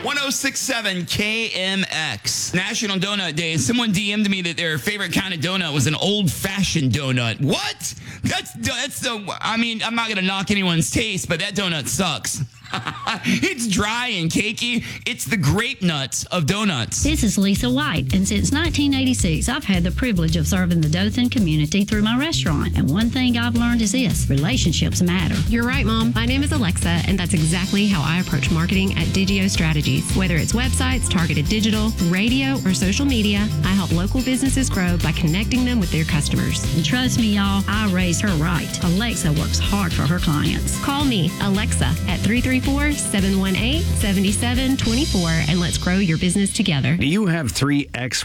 1067 KMX. National Donut Day. Someone DM'd me that their favorite kind of donut was an old-fashioned donut. What? That's the, I mean, I'm not going to knock anyone's taste, but that donut sucks. It's dry and cakey. It's the grape nuts of donuts. This is Lisa White, and since 1986, I've had the privilege of serving the Dothan community through my restaurant. And one thing I've learned is this: relationships matter. You're right, Mom. My name is Alexa, and that's exactly how I approach marketing at Digio Strategies. Whether it's websites, targeted digital, radio, or social media, I help local businesses grow by connecting them with their customers. And trust me, y'all, I raised her right. Alexa works hard for her clients. Call me, Alexa, at 334-718-7724, and let's grow your business together. Do you have 3X